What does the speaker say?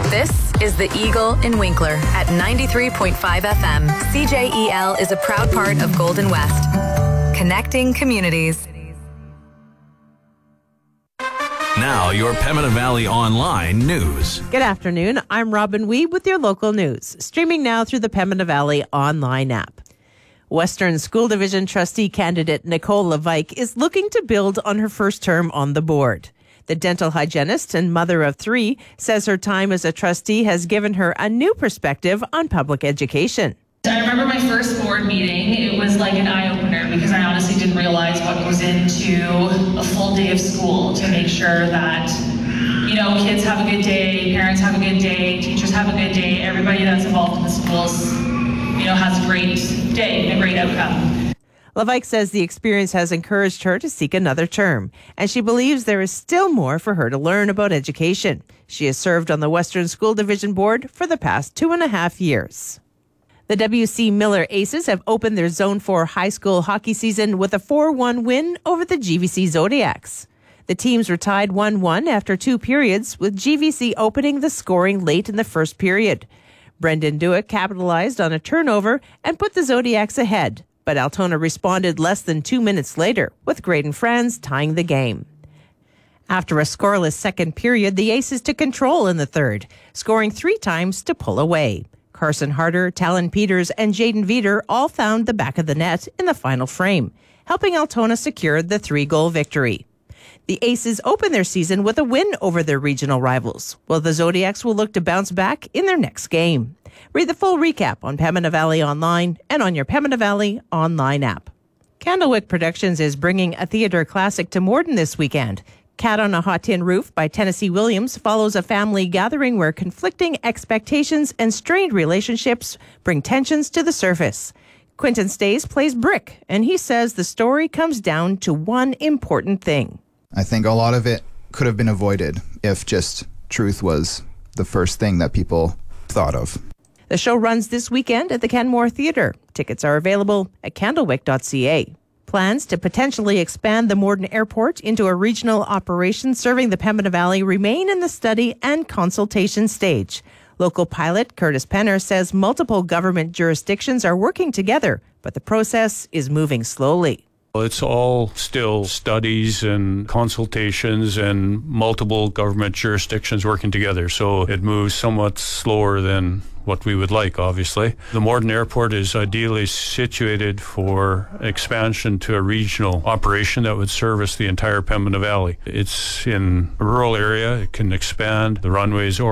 This is the Eagle in Winkler at 93.5 FM. CJEL is a proud part of Golden West. Connecting communities. Now, your Pembina Valley Online news. Good afternoon. I'm Robin Weeb with your local news. Streaming now through the Pembina Valley Online app. Western School Division trustee candidate Nicole Levike is looking to build on her first term on the board. The dental hygienist and mother of three says her time as a trustee has given her a new perspective on public education. I remember my first board meeting. It was like an eye-opener because I honestly didn't realize what goes into a full day of school to make sure that, kids have a good day, parents have a good day, teachers have a good day, everybody that's involved in the schools, has a great day and a great outcome. Levike says the experience has encouraged her to seek another term, and she believes there is still more for her to learn about education. She has served on the Western School Division Board for the past 2.5 years. The W.C. Miller Aces have opened their Zone 4 high school hockey season with a 4-1 win over the GVC Zodiacs. The teams were tied 1-1 after 2 periods, with GVC opening the scoring late in the first period. Brendan Dewitt capitalized on a turnover and put the Zodiacs ahead, but Altona responded less than 2 minutes later, with Graydon Franz tying the game. After a scoreless second period, the Aces took control in the third, scoring 3 times to pull away. Carson Harder, Talon Peters, and Jaden Veeder all found the back of the net in the final frame, helping Altona secure the 3-goal victory. The Aces open their season with a win over their regional rivals, while the Zodiacs will look to bounce back in their next game. Read the full recap on Pembina Valley Online and on your Pembina Valley Online app. Candlewick Productions is bringing a theatre classic to Morden this weekend. Cat on a Hot Tin Roof by Tennessee Williams follows a family gathering where conflicting expectations and strained relationships bring tensions to the surface. Quentin Stays plays Brick, and he says the story comes down to one important thing. I think a lot of it could have been avoided if just truth was the first thing that people thought of. The show runs this weekend at the Kenmore Theatre. Tickets are available at candlewick.ca. Plans to potentially expand the Morden Airport into a regional operation serving the Pembina Valley remain in the study and consultation stage. Local pilot Curtis Penner says multiple government jurisdictions are working together, but the process is moving slowly. It's all still studies and consultations and multiple government jurisdictions working together, so it moves somewhat slower than what we would like, obviously. The Morden Airport is ideally situated for expansion to a regional operation that would service the entire Pembina Valley. It's in a rural area. It can expand. The runways